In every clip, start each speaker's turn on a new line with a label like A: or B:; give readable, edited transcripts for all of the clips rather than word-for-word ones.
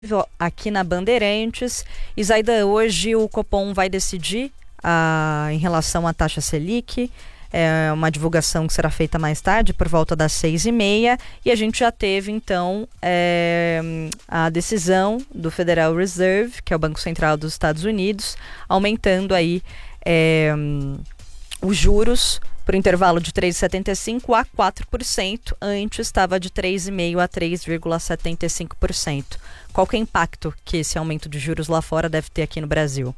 A: aqui na Bandeirantes. E Zaidan, hoje o Copom vai decidir em relação à taxa Selic. É uma divulgação que será feita mais tarde, por volta das 6h30, e a gente já teve, então, a decisão do Federal Reserve, que é o Banco Central dos Estados Unidos, aumentando aí os juros para o intervalo de 3,75% a 4%, antes estava de 3,5% a 3,75%. Qual que é o impacto que esse aumento de juros lá fora deve ter aqui no Brasil?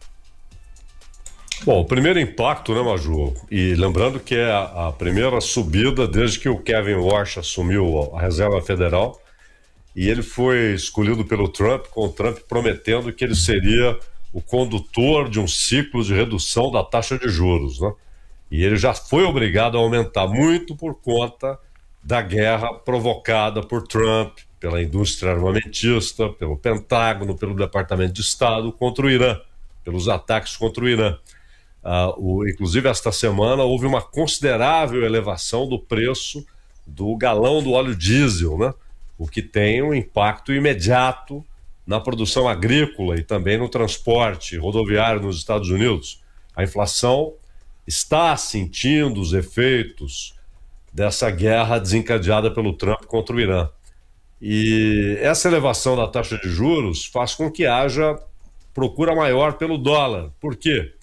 B: Bom, o primeiro impacto, né, Maju? E lembrando que é a primeira subida desde que o Kevin Warsh assumiu a Reserva Federal, e ele foi escolhido pelo Trump, com o Trump prometendo que ele seria o condutor de um ciclo de redução da taxa de juros, né? E ele já foi obrigado a aumentar muito por conta da guerra provocada por Trump, pela indústria armamentista, pelo Pentágono, pelo Departamento de Estado contra o Irã, pelos ataques contra o Irã. Inclusive, esta semana houve uma considerável elevação do preço do galão do óleo diesel, né? O que tem um impacto imediato na produção agrícola e também no transporte rodoviário nos Estados Unidos. A inflação está sentindo os efeitos dessa guerra desencadeada pelo Trump contra o Irã. E essa elevação da taxa de juros faz com que haja procura maior pelo dólar. Por quê?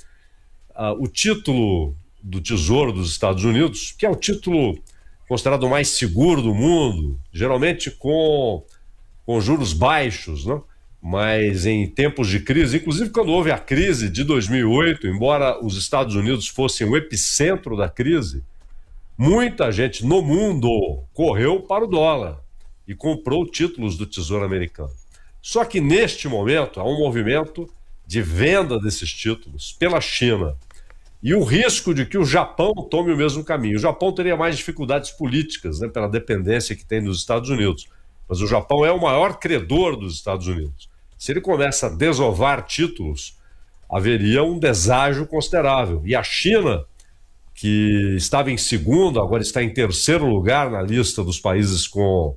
B: O título do Tesouro dos Estados Unidos, que é o título considerado mais seguro do mundo, geralmente com juros baixos, né? Mas em tempos de crise, inclusive quando houve a crise de 2008, embora os Estados Unidos fossem o epicentro da crise, muita gente no mundo correu para o dólar e comprou títulos do Tesouro americano. Só que neste momento há um movimento de venda desses títulos pela China e o risco de que o Japão tome o mesmo caminho. O Japão teria mais dificuldades políticas, né, pela dependência que tem dos Estados Unidos, mas o Japão é o maior credor dos Estados Unidos. Se ele começa a desovar títulos, haveria um deságio considerável. E a China, que estava em segundo, agora está em terceiro lugar na lista dos países com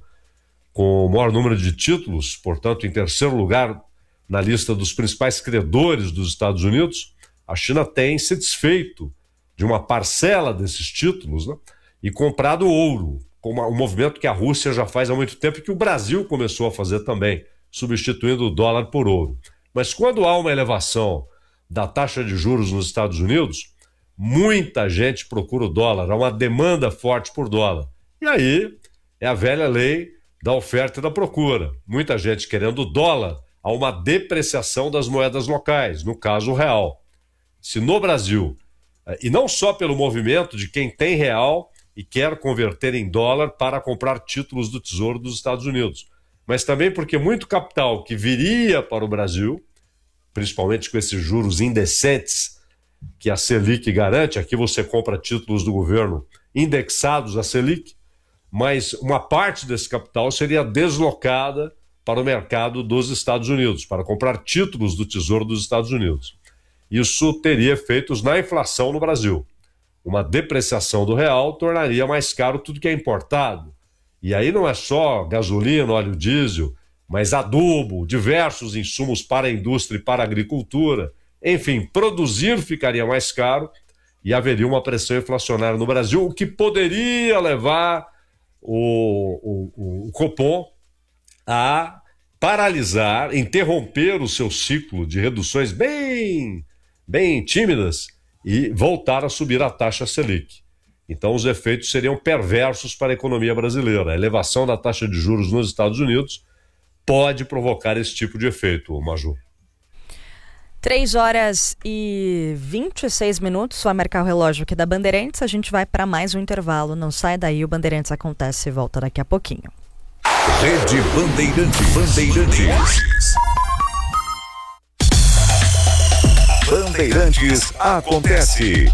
B: o maior número de títulos, portanto, em terceiro lugar na lista dos principais credores dos Estados Unidos, a China tem se desfeito de uma parcela desses títulos, né, e comprado ouro, com um movimento que a Rússia já faz há muito tempo e que o Brasil começou a fazer também, substituindo o dólar por ouro. Mas quando há uma elevação da taxa de juros nos Estados Unidos, muita gente procura o dólar, há uma demanda forte por dólar. E aí é a velha lei da oferta e da procura. Muita gente querendo dólar, há uma depreciação das moedas locais, no caso o real. Se no Brasil, e não só pelo movimento de quem tem real e quer converter em dólar para comprar títulos do Tesouro dos Estados Unidos, mas também porque muito capital que viria para o Brasil, principalmente com esses juros indecentes que a Selic garante, aqui você compra títulos do governo indexados à Selic, mas uma parte desse capital seria deslocada para o mercado dos Estados Unidos, para comprar títulos do Tesouro dos Estados Unidos. Isso teria efeitos na inflação no Brasil. Uma depreciação do real tornaria mais caro tudo que é importado. E aí não é só gasolina, óleo diesel, mas adubo, diversos insumos para a indústria e para a agricultura. Enfim, produzir ficaria mais caro e haveria uma pressão inflacionária no Brasil, o que poderia levar o Copom a paralisar, interromper o seu ciclo de reduções bem tímidas e voltar a subir a taxa Selic. Então os efeitos seriam perversos para a economia brasileira. A elevação da taxa de juros nos Estados Unidos pode provocar esse tipo de efeito, Maju.
A: 3h26, vai marcar o relógio aqui da Bandeirantes, a gente vai para mais um intervalo, não sai daí, o Bandeirantes acontece e volta daqui a pouquinho.
C: Rede Bandeirantes. Bandeirantes acontece.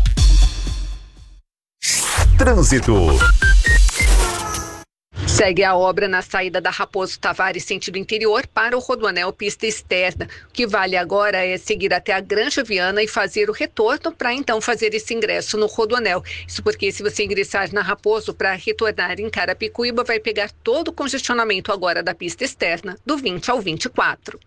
D: Segue a obra na saída da Raposo Tavares, sentido interior, para o Rodoanel pista externa. O que vale agora é seguir até a Granja Viana e fazer o retorno para então fazer esse ingresso no Rodoanel. Isso porque se você ingressar na Raposo para retornar em Carapicuíba, vai pegar todo o congestionamento agora da pista externa, do 20 ao 24.